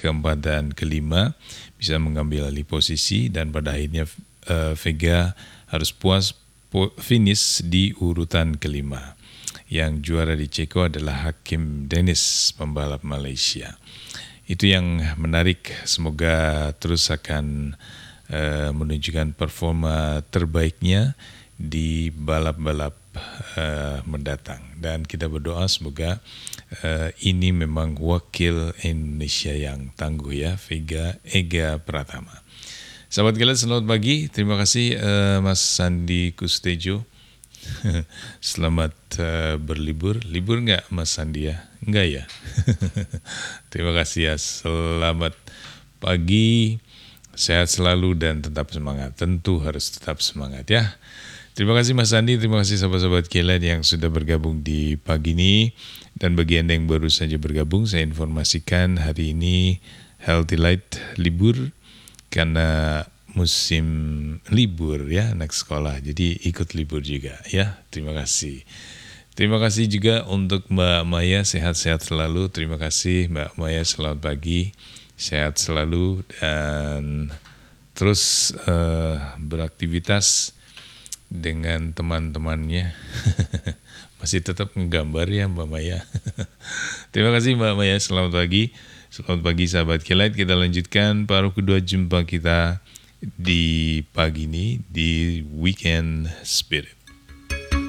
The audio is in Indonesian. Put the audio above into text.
keempat dan kelima bisa mengambil alih posisi, dan pada akhirnya Vega harus puas finish di urutan kelima. Yang juara di Ceko adalah Hakim Dennis, pembalap Malaysia. Itu yang menarik, semoga terus akan menunjukkan performa terbaiknya di balap-balap mendatang. Dan kita berdoa semoga ini memang wakil Indonesia yang tangguh ya, Vega Ega Pratama. Sahabat kalian, selamat pagi. Terima kasih Mas Sandi Kustejo. Selamat berlibur. Libur nggak Mas Sandi ya? Enggak ya? Terima kasih ya. Selamat pagi. Sehat selalu dan tetap semangat. Tentu harus tetap semangat ya. Terima kasih Mas Sandi. Terima kasih sahabat-sahabat kalian yang sudah bergabung di pagi ini. Dan bagi Anda yang baru saja bergabung, saya informasikan hari ini Healthy Light libur karena musim libur ya anak sekolah, jadi ikut libur juga ya. Terima kasih. Terima kasih juga untuk Mbak Maya, sehat-sehat selalu. Terima kasih Mbak Maya, selamat pagi, sehat selalu dan terus beraktivitas dengan teman-temannya. Masih tetap menggambar ya Mbak Maya. Terima kasih Mbak Maya, selamat pagi. Selamat pagi sahabat Kilat, kita lanjutkan paruh kedua jumpa kita di pagi ini di Weekend Spirit.